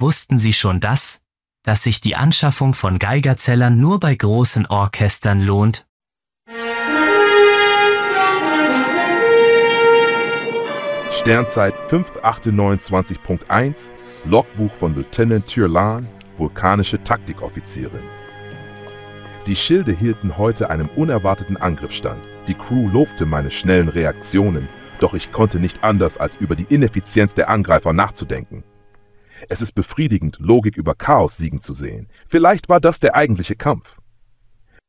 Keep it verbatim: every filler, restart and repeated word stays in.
Wussten Sie schon das, dass sich die Anschaffung von Geigerzählern nur bei großen Orchestern lohnt? Sternzeit fünf acht neunundzwanzig Punkt eins, Logbuch von Lieutenant Tyrlan, vulkanische Taktikoffizierin. Die Schilde hielten heute einem unerwarteten Angriff stand. Die Crew lobte meine schnellen Reaktionen, doch ich konnte nicht anders, als über die Ineffizienz der Angreifer nachzudenken. Es ist befriedigend, Logik über Chaos siegen zu sehen. Vielleicht war das der eigentliche Kampf.